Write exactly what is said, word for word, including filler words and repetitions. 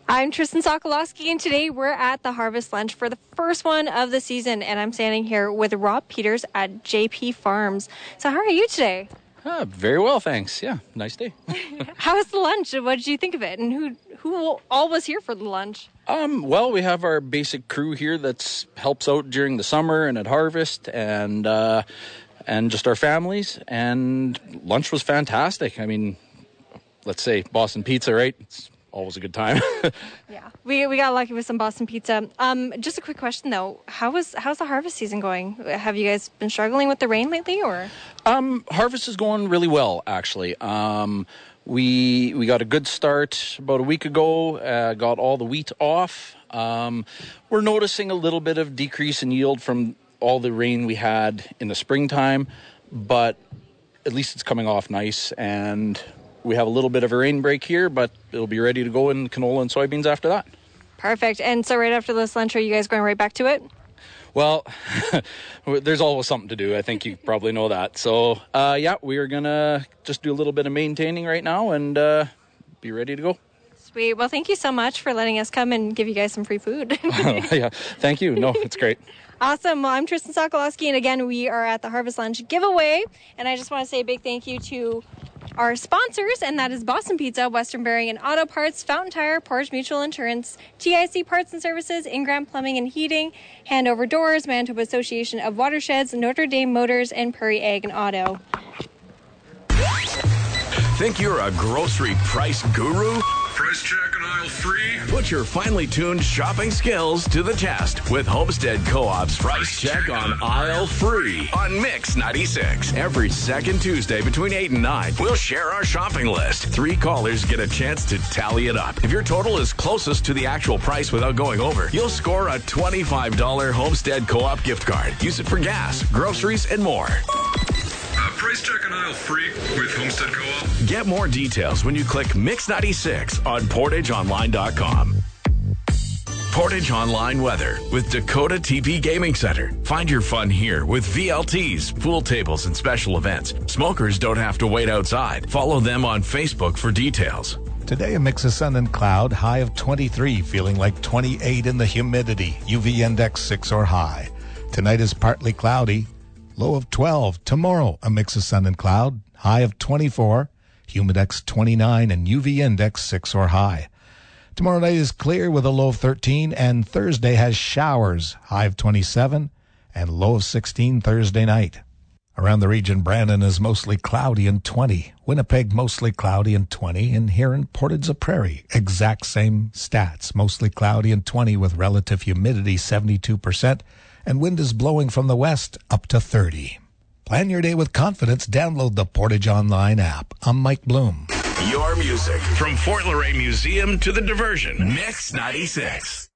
I'm Tristan Sokolowski, and today we're at the Harvest Lunch for the first one of the season, and I'm standing here with Rob Peters at J P Farms. So how are you today? Uh, very well, thanks. Yeah, nice day. How was the lunch? What did you think of it? And who who all was here for the lunch? Um, well, we have our basic crew here that helps out during the summer and at harvest, and uh, and just our families. And lunch was fantastic. I mean, let's say Boston Pizza, right? It's always a good time. Yeah, we we got lucky with some Boston Pizza. Um, just a quick question though: How was how's the harvest season going? Have you guys been struggling with the rain lately, or? Um, harvest is going really well, actually. Um, we we got a good start about a week ago. Uh, got all the wheat off. Um, we're noticing a little bit of decrease in yield from all the rain we had in the springtime, but at least it's coming off nice, and we have a little bit of a rain break here, but it'll be ready to go in canola and soybeans after that. Perfect. And so right after this lunch, are you guys going right back to it? Well, there's always something to do. I think you probably know that. So, uh, yeah, we are going to just do a little bit of maintaining right now and uh, be ready to go. Sweet. Well, thank you so much for letting us come and give you guys some free food. Yeah, thank you. No, it's great. Awesome. Well, I'm Tristan Sokolowski, and again, we are at the Harvest Lunch giveaway. And I just want to say a big thank you to our sponsors, and that is Boston Pizza, Western Bearing and Auto Parts, Fountain Tire, Portage Mutual Insurance, T I C Parts and Services, Ingram Plumbing and Heating, Handover Doors, Manitoba Association of Watersheds, Notre Dame Motors, and Prairie Ag and Auto. Think you're a grocery price guru? Price check and aisle free. Put your finely tuned shopping skills to the test with Homestead Co-op's Price Check on Aisle Free on Mix ninety-six. Every second Tuesday between eight and nine, we'll share our shopping list. Three callers get a chance to tally it up. If your total is closest to the actual price without going over, you'll score a twenty-five dollars Homestead Co-op gift card. Use it for gas, groceries, and more. Uh, price check and aisle free with Homestead Co-op. Get more details when you click Mix ninety-six on Portage Online dot com. Portage Online Weather with Dakota T P Gaming Center. Find your fun here with V L Ts, pool tables, and special events. Smokers don't have to wait outside. Follow them on Facebook for details. Today, a mix of sun and cloud, high of twenty-three, feeling like twenty-eight in the humidity, U V index six or high. Tonight is partly cloudy, low of twelve. Tomorrow, a mix of sun and cloud, high of twenty-four, humidex twenty-nine, and U V index six or high. Tomorrow night is clear with a low of thirteen, and Thursday has showers, high of twenty-seven, and low of sixteen Thursday night. Around the region, Brandon is mostly cloudy and twenty. Winnipeg, mostly cloudy and twenty. And here in Portage-la-Prairie, exact same stats, mostly cloudy and twenty with relative humidity seventy-two percent, and wind is blowing from the west up to thirty. Plan your day with confidence. Download the Portage Online app. I'm Mike Bloom. Your music from Fort Laurier Museum to the diversion. Mix ninety-six.